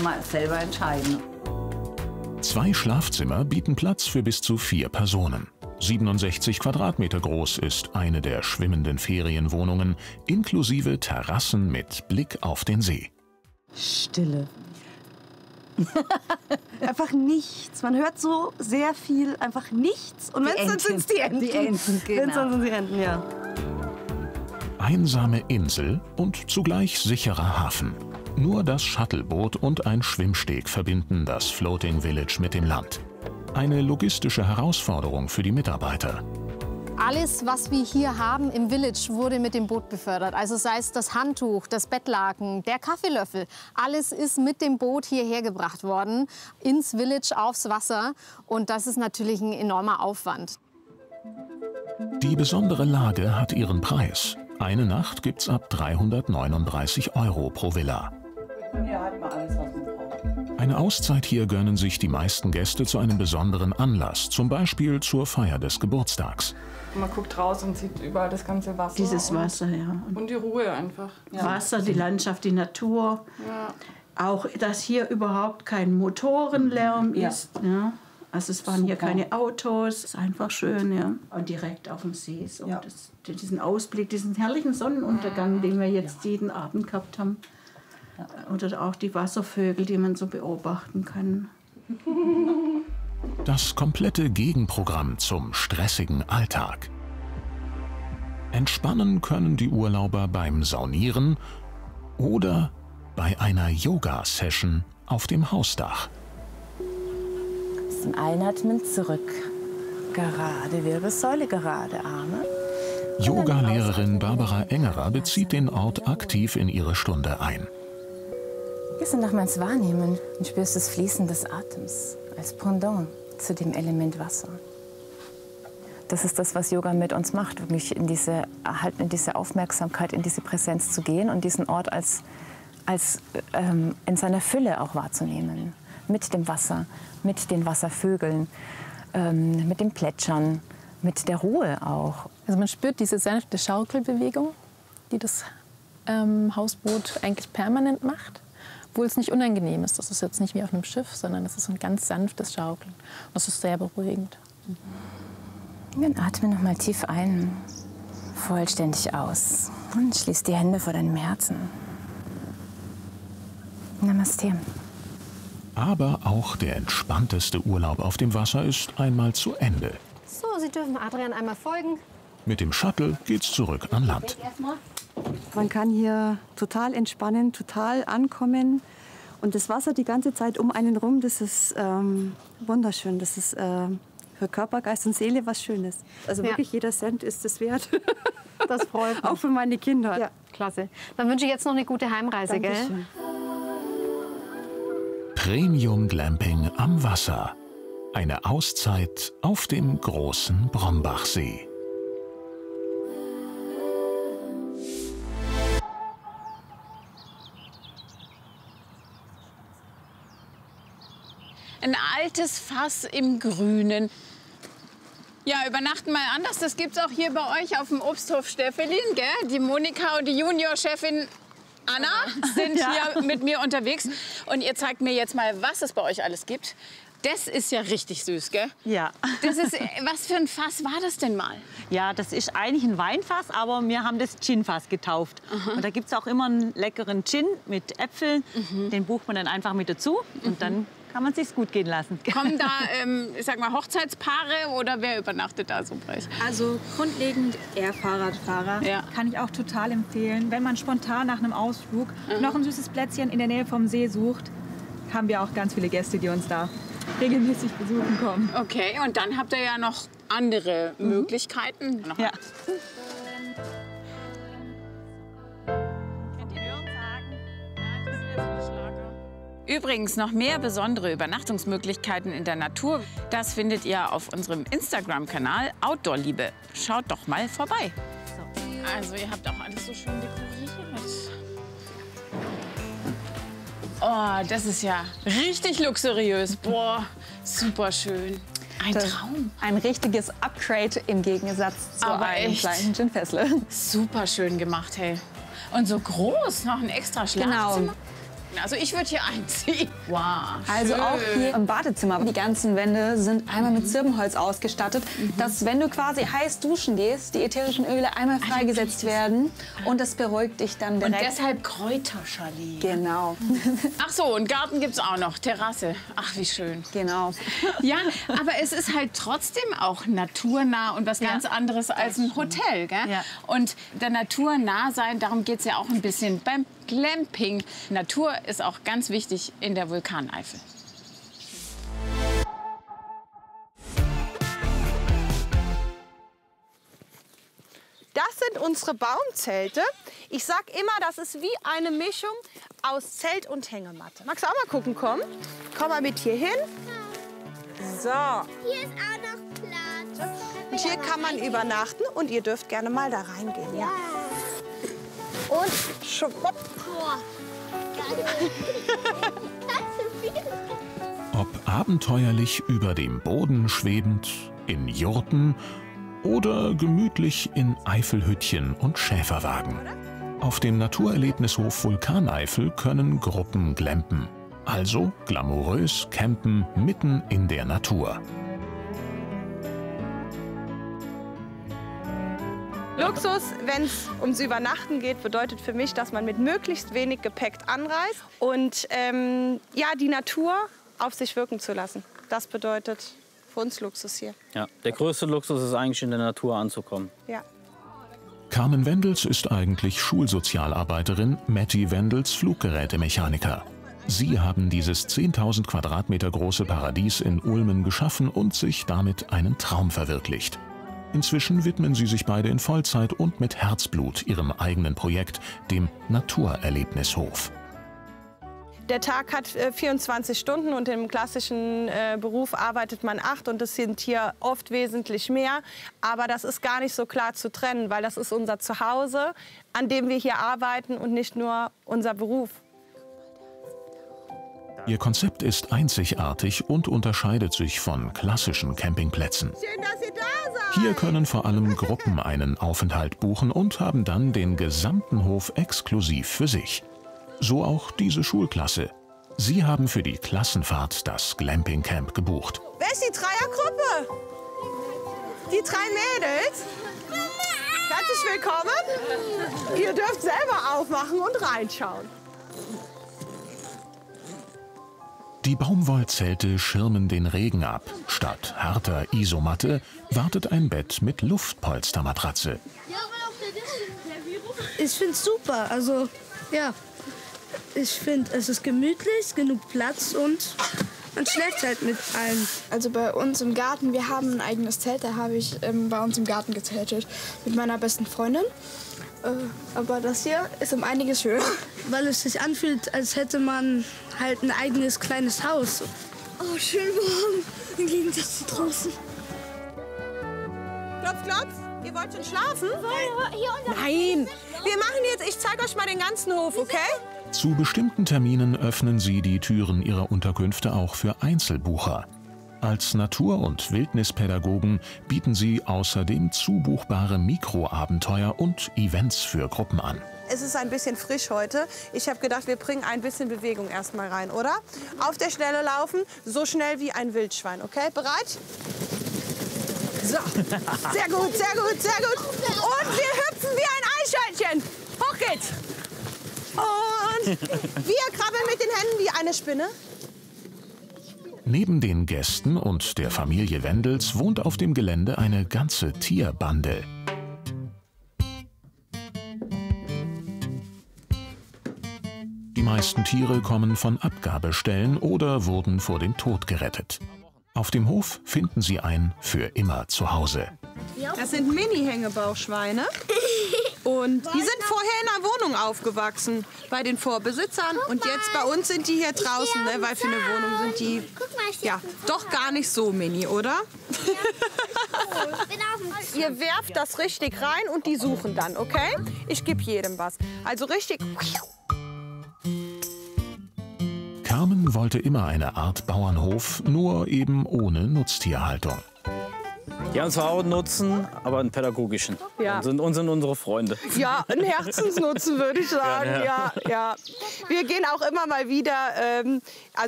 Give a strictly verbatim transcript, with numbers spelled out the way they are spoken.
man selber entscheiden. Zwei Schlafzimmer bieten Platz für bis zu vier Personen. siebenundsechzig Quadratmeter groß ist eine der schwimmenden Ferienwohnungen, inklusive Terrassen mit Blick auf den See. Stille. Einfach nichts. Man hört so sehr viel, einfach nichts. Und wenn es dann sind es die Enten. Die Enten, genau. Wenn es dann sind die Enten, ja. Einsame Insel und zugleich sicherer Hafen. Nur das Shuttleboot und ein Schwimmsteg verbinden das Floating Village mit dem Land. Eine logistische Herausforderung für die Mitarbeiter. Alles, was wir hier haben im Village, wurde mit dem Boot befördert. Also sei es das Handtuch, das Bettlaken, der Kaffeelöffel. Alles ist mit dem Boot hierher gebracht worden, ins Village, aufs Wasser. Und das ist natürlich ein enormer Aufwand. Die besondere Lage hat ihren Preis. Eine Nacht gibt's ab dreihundertneununddreißig Euro pro Villa. Hier hat man alles, was man braucht. Eine Auszeit hier gönnen sich die meisten Gäste zu einem besonderen Anlass, zum Beispiel zur Feier des Geburtstags. Man guckt raus und sieht überall das ganze Wasser. Dieses und, Wasser, ja. Und die Ruhe einfach. Ja. Wasser, die Landschaft, die Natur. Ja. Auch, dass hier überhaupt kein Motorenlärm Ja. ist. Ja. Also es waren hier Super. keine Autos. Es ist einfach schön, ja. Und direkt auf dem See. So Ja. das, diesen Ausblick, diesen herrlichen Sonnenuntergang, den wir jetzt Ja. jeden Abend gehabt haben. Oder auch die Wasservögel, die man so beobachten kann. Das komplette Gegenprogramm zum stressigen Alltag. Entspannen können die Urlauber beim Saunieren oder bei einer Yoga-Session auf dem Hausdach. Zum Einatmen zurück. Gerade Wirbelsäule, gerade Arme. Yoga-Lehrerin Barbara Engerer bezieht den Ort aktiv in ihre Stunde ein. Gehst du nochmal ins Wahrnehmen und spürst das Fließen des Atems als Pendant zu dem Element Wasser. Das ist das, was Yoga mit uns macht, wirklich in diese, halt in diese Aufmerksamkeit, in diese Präsenz zu gehen und diesen Ort als, als ähm, in seiner Fülle auch wahrzunehmen. Mit dem Wasser, mit den Wasservögeln, ähm, mit dem Plätschern, mit der Ruhe auch. Also man spürt diese sanfte Schaukelbewegung, die das ähm, Hausboot eigentlich permanent macht. Obwohl es nicht unangenehm ist. Das ist jetzt nicht wie auf einem Schiff, sondern es ist ein ganz sanftes Schaukeln. Das ist sehr beruhigend. Dann atme noch mal tief ein, vollständig aus und schließ die Hände vor deinem Herzen. Namaste. Aber auch der entspannteste Urlaub auf dem Wasser ist einmal zu Ende. So, Sie dürfen Adrian einmal folgen. Mit dem Shuttle geht's zurück an Land. Man kann hier total entspannen, total ankommen. Und das Wasser die ganze Zeit um einen rum, das ist ähm, wunderschön. Das ist äh, für Körper, Geist und Seele was Schönes. Also Ja. wirklich jeder Cent ist es wert. Das freut mich. Auch für meine Kinder. Ja, klasse. Dann wünsche ich jetzt noch eine gute Heimreise, gell? Dankeschön. Premium Glamping am Wasser. Eine Auszeit auf dem großen Brombachsee. Ein altes Fass im Grünen. Ja, übernachten mal anders. Das gibt's auch hier bei euch auf dem Obsthof Steffelin, gell? Die Monika und die Juniorchefin Anna sind hier mit mir unterwegs. Und ihr zeigt mir jetzt mal, was es bei euch alles gibt. Das ist ja richtig süß, gell? Ja. Das ist, was für ein Fass war das denn mal? Ja, das ist eigentlich ein Weinfass, aber wir haben das Ginfass getauft. Aha. Und da gibt es auch immer einen leckeren Gin mit Äpfeln. Mhm. Den bucht man dann einfach mit dazu und Mhm. dann kann man es sich gut gehen lassen. Kommen da, ähm, ich sag mal, Hochzeitspaare oder wer übernachtet da so bei euch? Also grundlegend eher Fahrradfahrer. Ja. Kann ich auch total empfehlen. Wenn man spontan nach einem Ausflug noch ein süßes Plätzchen in der Nähe vom See sucht, haben wir auch ganz viele Gäste, die uns da regelmäßig besuchen kommen. Okay, und dann habt ihr ja noch andere Mhm. Möglichkeiten. Ja. Übrigens noch mehr besondere Übernachtungsmöglichkeiten in der Natur. Das findet ihr auf unserem Instagram-Kanal Outdoor-Liebe. Schaut doch mal vorbei. Also ihr habt auch alles so schön dekoriert. Oh, das ist ja richtig luxuriös. Boah, super schön. Ein Das- Traum. Ein richtiges Upgrade im Gegensatz zu Aber einem echt. kleinen Gin Fessle. Super schön gemacht, hey. Und so groß, noch ein extra Schlafzimmer. Genau. Also ich würde hier einziehen. Wow. Also schön. auch hier im Badezimmer. Die ganzen Wände sind einmal mit Zirbenholz ausgestattet, mhm. dass wenn du quasi heiß duschen gehst, die ätherischen Öle einmal freigesetzt werden und das beruhigt dich dann direkt. Und deshalb Kräuterchalet. Genau. Ach so, und Garten gibt's auch noch, Terrasse. Ach, wie schön. Genau. Ja, aber es ist halt trotzdem auch naturnah und was ganz ja, anderes als ein Hotel, gell? Ja. Und der naturnah sein, darum geht's ja auch ein bisschen beim Glamping. Natur ist auch ganz wichtig in der Vulkaneifel. Das sind unsere Baumzelte. Ich sag immer, das ist wie eine Mischung aus Zelt und Hängematte. Magst du auch mal gucken, komm? Komm mal mit hier hin. So. Hier ist auch noch Platz. Und hier kann man übernachten und ihr dürft gerne mal da reingehen. Ja. Und schwupp. Ob abenteuerlich über dem Boden schwebend, in Jurten oder gemütlich in Eifelhüttchen und Schäferwagen. Auf dem Naturerlebnishof Vulkaneifel können Gruppen glampen. Also glamourös campen mitten in der Natur. Luxus, wenn es ums Übernachten geht, bedeutet für mich, dass man mit möglichst wenig Gepäck anreist und ähm, ja, die Natur auf sich wirken zu lassen. Das bedeutet für uns Luxus hier. Ja, der größte Luxus ist eigentlich, in der Natur anzukommen. Ja. Carmen Wendels ist eigentlich Schulsozialarbeiterin, Matti Wendels Fluggerätemechaniker. Sie haben dieses zehntausend Quadratmeter große Paradies in Ulmen geschaffen und sich damit einen Traum verwirklicht. Inzwischen widmen sie sich beide in Vollzeit und mit Herzblut ihrem eigenen Projekt, dem Naturerlebnishof. Der Tag hat äh, vierundzwanzig Stunden und im klassischen äh, Beruf arbeitet man acht und das sind hier oft wesentlich mehr. Aber das ist gar nicht so klar zu trennen, weil das ist unser Zuhause, an dem wir hier arbeiten und nicht nur unser Beruf. Ihr Konzept ist einzigartig und unterscheidet sich von klassischen Campingplätzen. Schön, dass ihr da seid. Hier können vor allem Gruppen einen Aufenthalt buchen und haben dann den gesamten Hof exklusiv für sich. So auch diese Schulklasse. Sie haben für die Klassenfahrt das Glamping Camp gebucht. Wer ist die Dreiergruppe? Die drei Mädels? Herzlich willkommen. Ihr dürft selber aufmachen und reinschauen. Die Baumwollzelte schirmen den Regen ab. Statt harter Isomatte wartet ein Bett mit Luftpolstermatratze. Ich finde es super. Also, ja. Ich finde, es ist gemütlich, genug Platz und man schläft halt mit allen. Also bei uns im Garten, wir haben ein eigenes Zelt, da habe ich ähm, bei uns im Garten gezeltet mit meiner besten Freundin. Äh, aber das hier ist um einiges schöner. Weil es sich anfühlt, als hätte man halt ein eigenes kleines Haus. Oh, schön warm, im Gegensatz zu draußen. Klopf, klopf. Ihr wollt schon schlafen? Nein, wir machen jetzt, ich zeige euch mal den ganzen Hof, okay? Zu bestimmten Terminen öffnen sie die Türen ihrer Unterkünfte auch für Einzelbucher. Als Natur- und Wildnispädagogen bieten sie außerdem zubuchbare Mikroabenteuer und Events für Gruppen an. Es ist ein bisschen frisch heute. Ich habe gedacht, wir bringen ein bisschen Bewegung erstmal rein, oder? Auf der Stelle laufen, so schnell wie ein Wildschwein, okay? Bereit? So, sehr gut, sehr gut, sehr gut. Und wir hüpfen wie ein Eichhörnchen. Hoch geht's. Und wir krabbeln mit den Händen wie eine Spinne. Neben den Gästen und der Familie Wendels wohnt auf dem Gelände eine ganze Tierbande. Die meisten Tiere kommen von Abgabestellen oder wurden vor dem Tod gerettet. Auf dem Hof finden sie ein für immer Zuhause. Das sind Mini-Hängebauchschweine. Und die sind vorher in einer Wohnung aufgewachsen, bei den Vorbesitzern. Und jetzt bei uns sind die hier draußen, ne? Weil für eine Wohnung sind die ja doch gar nicht so mini, oder? Ihr werft das richtig rein und die suchen dann, okay? Ich gebe jedem was. Also richtig. Carmen wollte immer eine Art Bauernhof, nur eben ohne Nutztierhaltung. Die haben zwar auch einen Nutzen, aber einen pädagogischen. Ja. Und sind, und sind unsere Freunde. Ja, ein Herzensnutzen, würde ich sagen. Ja, Ja, ja. ja. Wir gehen auch immer mal wieder. Ähm, also